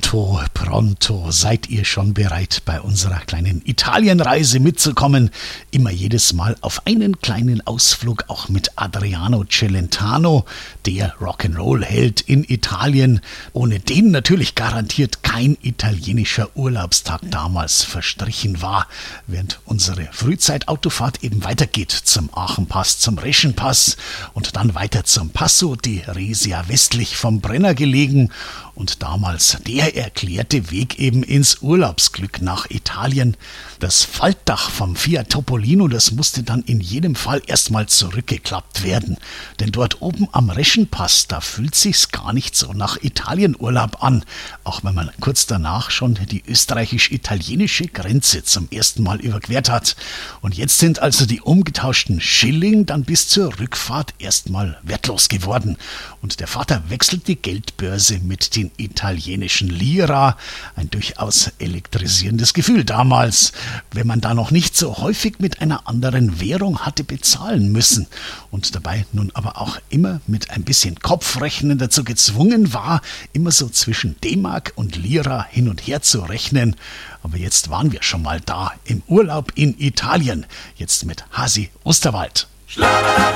Pronto, pronto, seid ihr schon bereit, bei unserer kleinen Italienreise mitzukommen? Immer jedes Mal auf einen kleinen Ausflug, auch mit Adriano Celentano, der Rock'n'Roll-Held in Italien, ohne den natürlich garantiert kein italienischer Urlaubstag damals verstrichen war, während unsere Frühzeitautofahrt eben weitergeht zum Aachenpass, zum Reschenpass und dann weiter zum Passo di Resia westlich vom Brenner gelegen. Und damals der erklärte Weg eben ins Urlaubsglück nach Italien. Das Faltdach vom Fiat Topolino, das musste dann in jedem Fall erstmal zurückgeklappt werden. Denn dort oben am Reschenpass, da fühlt sich's gar nicht so nach Italienurlaub an. Auch wenn man kurz danach schon die österreichisch-italienische Grenze zum ersten Mal überquert hat. Und jetzt sind also die umgetauschten Schilling dann bis zur Rückfahrt erstmal wertlos geworden. Und der Vater wechselt die Geldbörse mit den italienischen Lira. Ein durchaus elektrisierendes Gefühl damals, wenn man da noch nicht so häufig mit einer anderen Währung hatte bezahlen müssen und dabei nun aber auch immer mit ein bisschen Kopfrechnen dazu gezwungen war, immer so zwischen D-Mark und Lira hin und her zu rechnen. Aber jetzt waren wir schon mal da, im Urlaub in Italien, jetzt mit Hasi Osterwald.